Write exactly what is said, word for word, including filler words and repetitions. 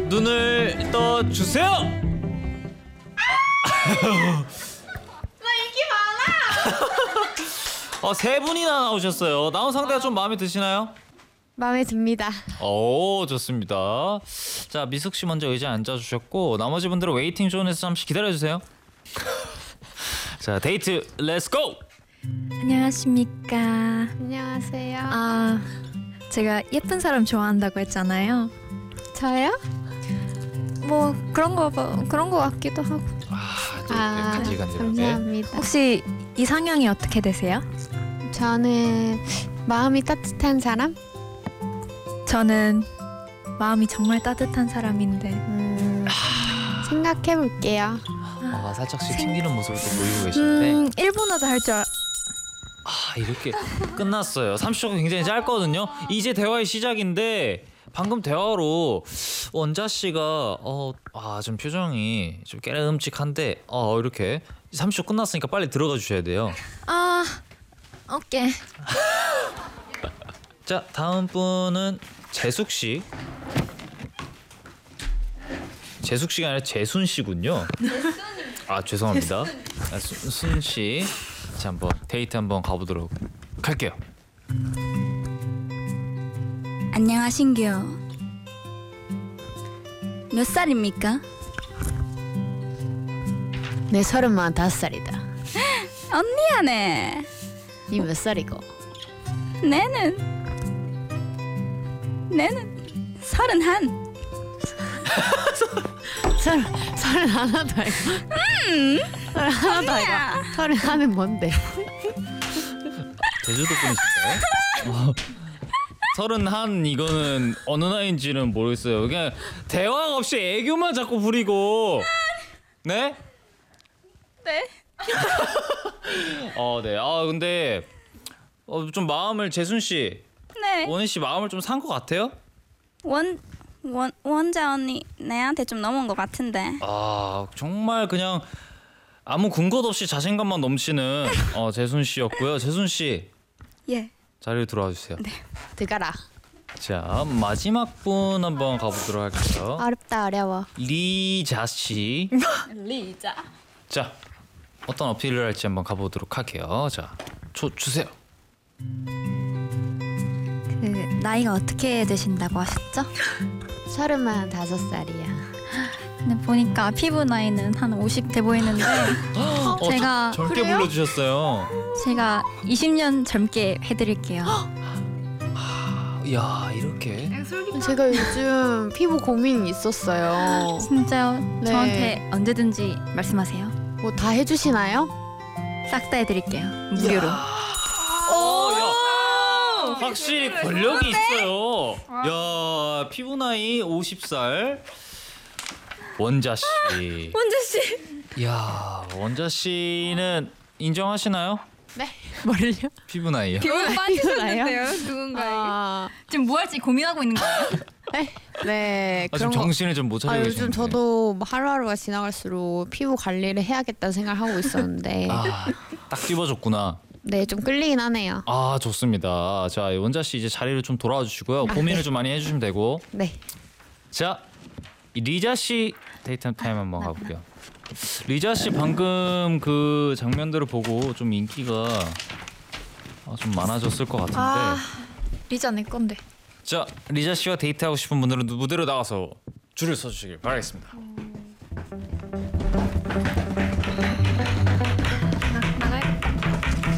눈을 떠주세요. 나 인기 많아. 어, 세 분이나 나오셨어요. 나온 상대가 좀 마음에 드시나요? 마음에 듭니다. 오, 좋습니다. 자, 미숙 씨 먼저 의자에 앉아주셨고 나머지 분들은 웨이팅 존에서 잠시 기다려주세요. 자, 데이트 렛츠 고! 안녕하십니까. 안녕하세요. 아, 제가 예쁜 사람 좋아한다고 했잖아요. 저요? 뭐 그런 거 뭐, 그런 거 같기도 하고. 아, 또 아, 간질간질하게. 감사합니다. 혹시 이상형이 어떻게 되세요? 저는 마음이 따뜻한 사람? 저는 마음이 정말 따뜻한 사람인데. 음, 생각해 볼게요. 아, 살짝씩 튕기는 모습을 또 보이고 계신데 음, 일본어도 할 줄 알... 아, 이렇게 끝났어요. 삼십 초가 굉장히 짧거든요. 이제 대화의 시작인데 방금 대화로 원자 씨가 어, 아, 좀 표정이 좀 깨름칙한데 어, 이렇게 삼십 초 끝났으니까 빨리 들어가 주셔야 돼요. 아, 오케이. 자, 다음 분은 재숙 씨. 재숙 씨가 아니라 재순 씨군요. 아, 죄송합니다. 아, 순, 순 씨. 자, 한번 데이트 한번 가보도록 할게요. 안녕하신겨. 몇 살입니까? 내 서른만 다섯 살이다. 언니야네. 니 몇 살이고? 내는 내는 서른한. 서른 서른 하나도 아니고. 음. 서른 하나도 아니고. 서른 하는 뭔데? 제주도 분이신가요? 서른한 이거는 어느 나이인지는 모르겠어요. 그냥 대화 없이 애교만 자꾸 부리고. 네? 네. 어, 네. 아, 근데 어, 좀 마음을 재순 씨, 네. 원희 씨 마음을 좀 산 것 같아요? 원, 원 원자 언니 내한테 좀 넘은 것 같은데. 아, 정말 그냥 아무 근거도 없이 자신감만 넘치는 어, 재순 씨였고요. 재순 씨 예. 자리로 들어와 주세요. 네. 들어가라. 자, 마지막 분 한번 가보도록 할게요. 어렵다 어려워. 리자 씨. 리자. 자, 어떤 어필을 할지 한번 가보도록 할게요. 자, 초 주세요. 그 나이가 어떻게 되신다고 하셨죠? 서른만 다섯 살이야. 근데 보니까 피부 나이는 한 오십 돼 보이는데 어, 제가 저, 젊게 불러주셨어요. 제가 이십 년 젊게 해드릴게요. 야, 이렇게 제가 요즘 피부 고민이 있었어요. 진짜요? 네. 저한테 언제든지 말씀하세요. 뭐 다 해주시나요? 싹 다 해드릴게요. 무료로. 어, 야, 확실히 권력이 있어요. 야, 피부 나이 오십 살 원자 씨. 원자 씨. 야, 원자 씨는 인정하시나요? 네. 뭐를요? 피부 나이요. 기분 빠지셨는데요, 누군가에게. 아, 지금 뭐 할지 고민하고 있는 거예요? 네. 네. 아, 지금 그런 거. 정신을 좀 못 차리고 아, 계시는데. 요즘 저도 뭐 하루하루가 지나갈수록 피부 관리를 해야겠다는 생각을 하고 있었는데 아, 딱 찝어줬구나. 네, 좀 끌리긴 하네요. 아, 좋습니다. 자, 원자 씨 이제 자리를 좀 돌아와 주시고요. 고민을 네. 좀 많이 해주시면 되고. 네. 자, 이 리자 씨 데이트 타임 한번 가볼게요. 리자 씨 방금 그 장면들을 보고 좀 인기가 아, 좀 많아졌을 것 같은데. 아, 리자 내 건데. 자, 리자 씨와 데이트하고 싶은 분들은 무대로 나가서 줄을 서주시길 바라겠습니다.